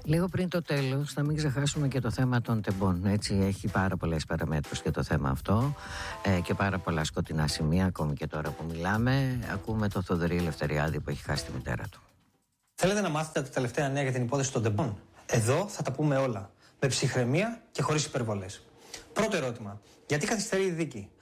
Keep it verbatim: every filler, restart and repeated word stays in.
Λίγο πριν το τέλος, να μην ξεχάσουμε και το θέμα των τεμπών. Έτσι, έχει πάρα πολλές παραμέτρους και το θέμα αυτό ε, και πάρα πολλά σκοτεινά σημεία. Ακόμη και τώρα που μιλάμε, ακούμε το Θοδωρή Ελευθεριάδη που έχει χάσει τη μητέρα του. Θέλετε να μάθετε τα τελευταία νέα για την υπόθεση των τεμπών? Εδώ θα τα πούμε όλα. Με ψυχραιμία και χωρίς υπερβολές. Πρώτο ερώτημα. Γιατί καθυστερεί η δίκη?